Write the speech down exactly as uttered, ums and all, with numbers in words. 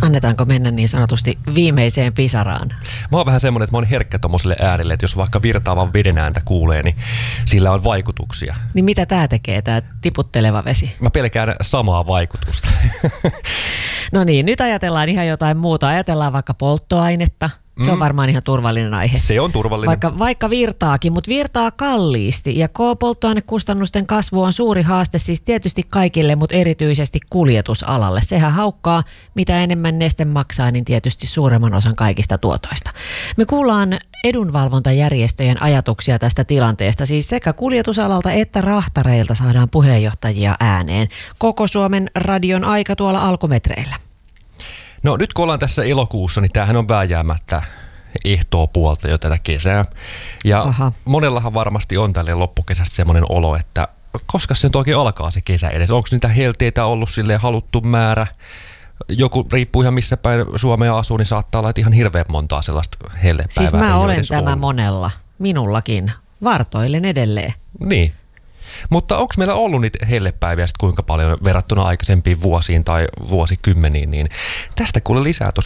Annetaanko mennä niin sanotusti viimeiseen pisaraan? Mä oon vähän semmoinen, että mä oon herkkä tommoselle äänelle, että jos vaikka virtaavan veden ääntä kuulee, niin sillä on vaikutuksia. Niin mitä tää tekee, tää tiputteleva vesi? Mä pelkään samaa vaikutusta. No niin, nyt ajatellaan ihan jotain muuta. Ajatellaan vaikka polttoainetta. Se on varmaan ihan turvallinen aihe. Se on turvallinen. Vaikka, vaikka virtaakin, mutta virtaa kalliisti. Ja K-polttoainekustannusten kasvu on suuri haaste siis tietysti kaikille, mutta erityisesti kuljetusalalle. Sehän haukkaa, mitä enemmän neste maksaa, niin tietysti suuremman osan kaikista tuotoista. Me kuullaan edunvalvontajärjestöjen ajatuksia tästä tilanteesta. Siis sekä kuljetusalalta että rahtareilta saadaan puheenjohtajia ääneen. Koko Suomen radion aika tuolla alkumetreillä. No nyt kun ollaan tässä elokuussa, niin tämähän on vääjäämättä ehtoopuolta jo tätä kesää. Ja Aha. monellahan varmasti on tälle loppukesästä semmoinen olo, että koska se nyt oikein alkaa se kesä edes. Onko niitä helteitä ollut silleen haluttu määrä? Joku riippuu ihan missä päin Suomea asuu, niin saattaa olla ihan hirveän montaa sellaista hellepäivää. Siis mä olen tämä ollut. Monella, minullakin. Vartoilen edelleen. Niin. Mutta onko meillä ollut niitä hellepäiviä sitten kuinka paljon verrattuna aikaisempiin vuosiin tai vuosikymmeniin, niin tästä kuule lisää tuossa